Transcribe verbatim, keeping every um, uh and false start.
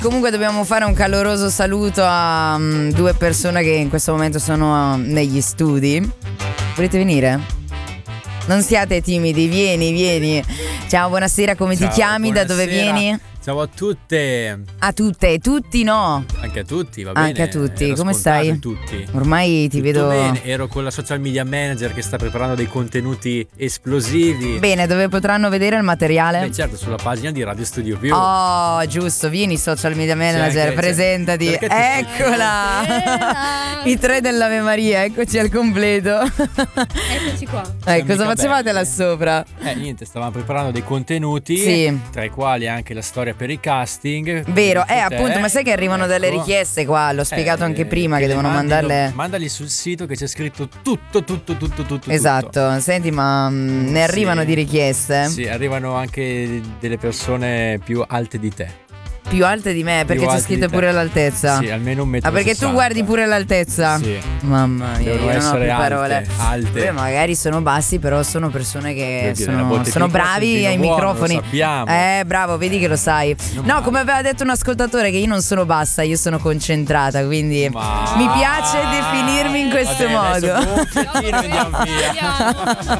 Comunque dobbiamo fare un caloroso saluto a um, due persone che in questo momento sono uh, negli studi. Volete venire? Non siate timidi, vieni, vieni. Ciao, buonasera, come Ciao, ti chiami? buonasera. Da dove vieni? Ciao a tutte. A tutte, tutti no. Anche a tutti, va bene. Anche a tutti, Era come scontato stai? in tutti. Ormai ti Tutto vedo bene, ero con la social media manager che sta preparando dei contenuti esplosivi. bene. Dove potranno vedere il materiale? Beh, certo, sulla pagina di Radio Studio Più. Oh, giusto, vieni social media manager, anche- presentati. perché ti- Eccola. I tre dell'Ave Maria, eccoci al completo. Eccoci qua. Eh, cosa mica facevate belli. là sopra? Eh, niente, stavamo preparando dei contenuti, Sì. tra i quali anche la storia per i casting. Vero, eh, Te. appunto, ma sai che arrivano delle Ecco. richieste qua, l'ho spiegato Eh, anche prima che le devono mandino- mandarle. Mandali sul sito che c'è scritto tutto, tutto, tutto, tutto. Esatto, tutto. senti, ma mm, ne arrivano Sì. di richieste? Sì, arrivano anche delle persone più alte di te. Più alte di me, perché Più c'è alte scritto di te. pure l'altezza. Sì, almeno un metro. Ah, perché tu guardi pure l'altezza? Sì. Mamma mia, Devono io non ho essere più parole. alte, alte. Beh, magari sono bassi, però sono persone che Vuol dire, una sono, botte sono di qua, bravi sentino ai buono, microfoni. lo sappiamo. Eh, bravo, vedi che lo sai. Non No, male. come aveva detto un ascoltatore, che io non sono bassa, io sono concentrata, quindi Ma- mi piace definirmi in questo Va bene, adesso modo. gonfiati, noi andiamo via.